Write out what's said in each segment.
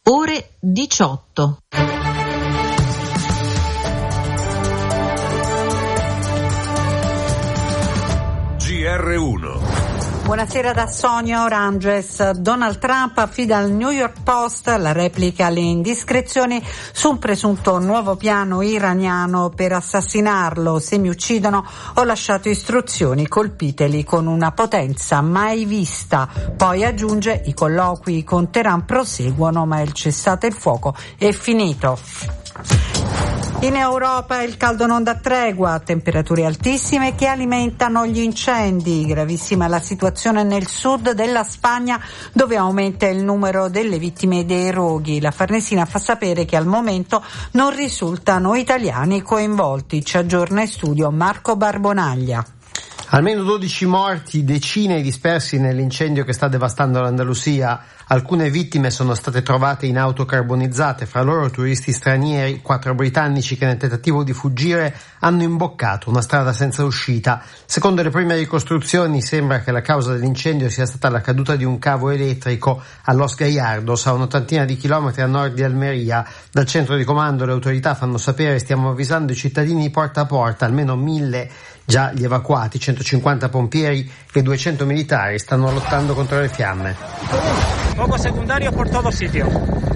ore 18. GR1. Buonasera da Sonia Oranges. Donald Trump affida al New York Post la replica alle indiscrezioni su un presunto nuovo piano iraniano per assassinarlo. Se mi uccidono ho lasciato istruzioni, colpiteli con una potenza mai vista. Poi aggiunge: i colloqui con Teheran proseguono, ma il cessate il fuoco è finito. In Europa il caldo non dà tregua, temperature altissime che alimentano gli incendi. Gravissima la situazione nel sud della Spagna, dove aumenta il numero delle vittime dei roghi. La Farnesina fa sapere che al momento non risultano italiani coinvolti. Ci aggiorna in studio Marco Barbonaglia. Almeno 12 morti, decine dispersi nell'incendio che sta devastando l'Andalusia. Alcune vittime sono state trovate in auto carbonizzate, fra loro turisti stranieri, 4 britannici che nel tentativo di fuggire hanno imboccato una strada senza uscita. Secondo le prime ricostruzioni sembra che la causa dell'incendio sia stata la caduta di un cavo elettrico a Los Gallardos, a un'ottantina di chilometri a nord di Almeria. Dal centro di comando le autorità fanno sapere: stiamo avvisando i cittadini porta a porta, almeno 1000 già gli evacuati, 150 pompieri e 200 militari stanno lottando contro le fiamme. Fuego secundario por todo sitio.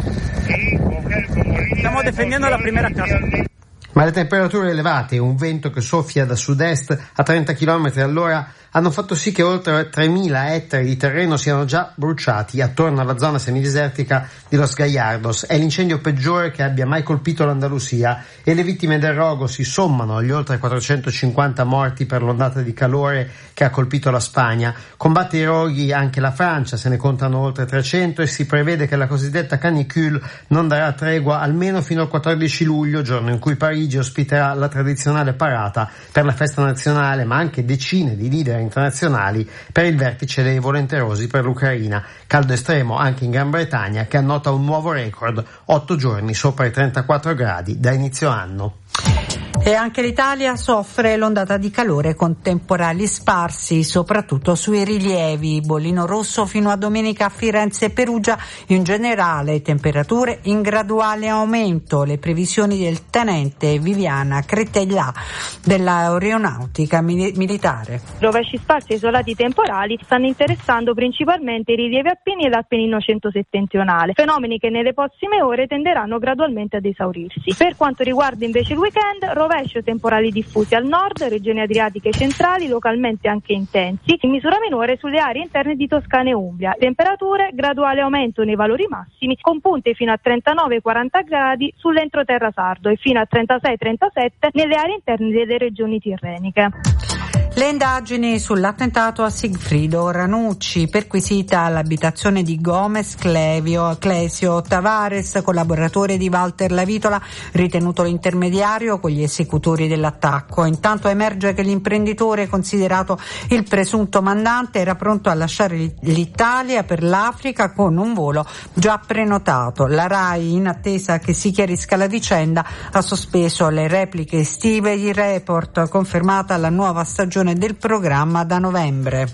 Stiamo difendendo la prima casa. Ma le temperature elevate e un vento che soffia da sud-est a 30 km all'ora hanno fatto sì che oltre 3.000 ettari di terreno siano già bruciati attorno alla zona semidesertica di Los Gallardos. È l'incendio peggiore che abbia mai colpito l'Andalusia e le vittime del rogo si sommano agli oltre 450 morti per l'ondata di calore che ha colpito la Spagna. Combatte i roghi anche la Francia, se ne contano oltre 300 e si prevede che la cosiddetta canicule non darà tregua almeno fino al 14 luglio, giorno in cui Parigi ospiterà la tradizionale parata per la festa nazionale, ma anche decine di leader internazionali per il vertice dei volenterosi per l'Ucraina. Caldo estremo anche in Gran Bretagna, che annota un nuovo record, 8 giorni sopra i 34 gradi da inizio anno. E anche l'Italia soffre l'ondata di calore con temporali sparsi, soprattutto sui rilievi. Bollino rosso fino a domenica a Firenze e Perugia. In generale temperature in graduale aumento. Le previsioni del tenente Viviana Cretellà dell'Aeronautica Militare. Rovesci sparsi e isolati temporali stanno interessando principalmente i rilievi alpini e l'Appennino centro-settentrionale, fenomeni che nelle prossime ore tenderanno gradualmente ad esaurirsi. Per quanto riguarda invece il weekend, rovesci temporali diffusi al nord, regioni adriatiche centrali, localmente anche intensi, in misura minore sulle aree interne di Toscana e Umbria. Temperature, graduale aumento nei valori massimi, con punte fino a 39-40 gradi sull'entroterra sardo e fino a 36-37 nelle aree interne delle regioni tirreniche. Le indagini sull'attentato a Sigfrido Ranucci, perquisita l'abitazione di Gomez Clesio Tavares, collaboratore di Walter Lavitola, ritenuto l'intermediario con gli esecutori dell'attacco. Intanto emerge che l'imprenditore, considerato il presunto mandante, era pronto a lasciare l'Italia per l'Africa con un volo già prenotato. La RAI, in attesa che si chiarisca la vicenda, ha sospeso le repliche estive. Il report, confermata la nuova stagione del programma da novembre.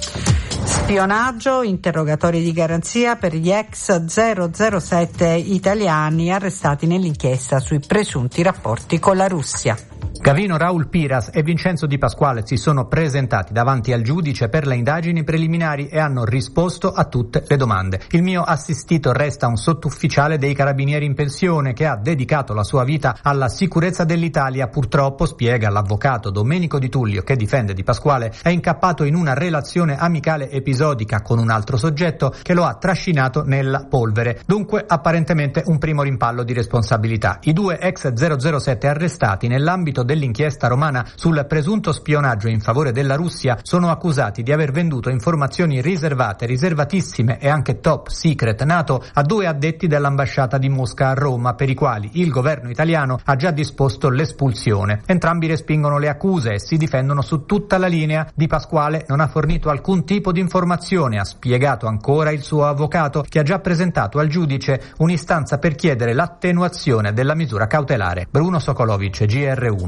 Spionaggio, interrogatori di garanzia per gli ex 007 italiani arrestati nell'inchiesta sui presunti rapporti con la Russia. Gavino Raul Piras e Vincenzo Di Pasquale si sono presentati davanti al giudice per le indagini preliminari e hanno risposto a tutte le domande. Il mio assistito resta un sottufficiale dei carabinieri in pensione che ha dedicato la sua vita alla sicurezza dell'Italia. Purtroppo, spiega l'avvocato Domenico Di Tullio che difende Di Pasquale, è incappato in una relazione amicale episodica con un altro soggetto che lo ha trascinato nella polvere. Dunque apparentemente un primo rimpallo di responsabilità. I due ex 007 arrestati nell'ambito dell'inchiesta romana sul presunto spionaggio in favore della Russia sono accusati di aver venduto informazioni riservate, riservatissime e anche top secret NATO a due addetti dell'ambasciata di Mosca a Roma, per i quali il governo italiano ha già disposto l'espulsione. Entrambi respingono le accuse e si difendono su tutta la linea. Di Pasquale non ha fornito alcun tipo di informazione, ha spiegato ancora il suo avvocato, che ha già presentato al giudice un'istanza per chiedere l'attenuazione della misura cautelare. Bruno Sokolovic, GR1.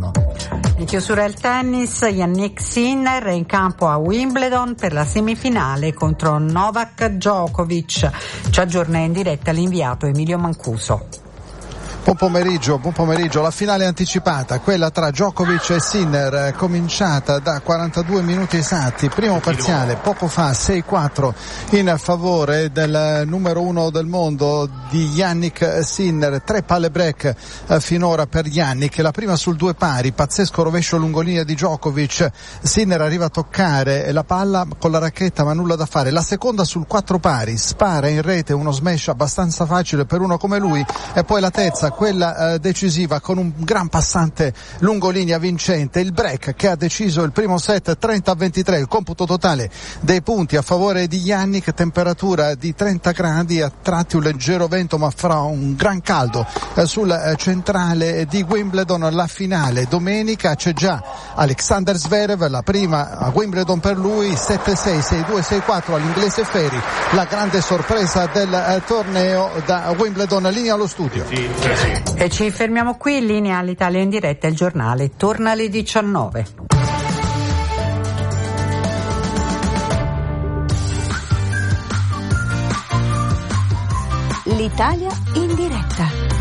In chiusura il tennis, Yannick Sinner è in campo a Wimbledon per la semifinale contro Novak Djokovic. Ci aggiorna in diretta l'inviato Emilio Mancuso. Buon pomeriggio. La finale anticipata, quella tra Djokovic e Sinner, cominciata da 42 minuti esatti. Primo parziale poco fa 6-4 in favore del numero 1 del mondo di Yannick Sinner. 3 palle break finora per Yannick. La prima sul 2 pari, pazzesco rovescio lungolinea di Djokovic. Sinner arriva a toccare la palla con la racchetta ma nulla da fare. La seconda sul 4 pari, spara in rete uno smash abbastanza facile per uno come lui, e poi la terza, quella decisiva, con un gran passante lungolinea vincente. Il break che ha deciso il primo set 30-23, il computo totale dei punti a favore di Yannick. Temperatura di 30 gradi, a tratti un leggero vento ma fra un gran caldo sul centrale di Wimbledon. La finale domenica, c'è già Alexander Zverev, la prima a Wimbledon per lui, 7-6, 6-2, 6-4 all'inglese Ferri, la grande sorpresa del torneo da Wimbledon. Linea allo studio. E ci fermiamo qui, linea all'Italia in diretta, il giornale torna alle 19. L'Italia in diretta.